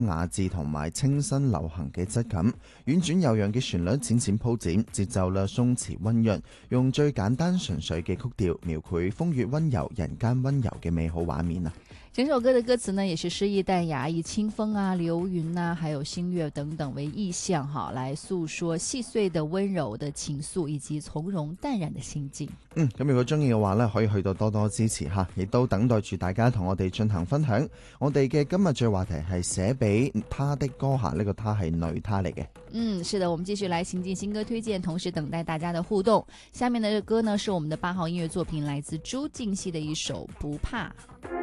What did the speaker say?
雅致同埋清新流行嘅質感，婉轉悠揚嘅旋律淺淺鋪展，節奏啦鬆弛溫潤，用最簡單純粹嘅曲調描繪風月溫柔、人間溫柔嘅美好畫面啊！ 整首歌的歌詞呢，也是詩意淡雅，以清風啊、流雲啊，還有星月等等為意象，哈，來訴說細碎的溫柔的情愫，以及從容淡然的心境。 咁如果中意嘅話呢，可以去到多多支持吓，亦都等待住大家同我哋進行分享。我哋嘅今日最話題係寫俾他的歌下，呢個他係女他嚟嘅。 是的，我們繼續來行進新歌推薦，同時等待大家的互動。下面的歌呢，是我們的8號音樂作品，來自朱婧汐的一首《不怕》。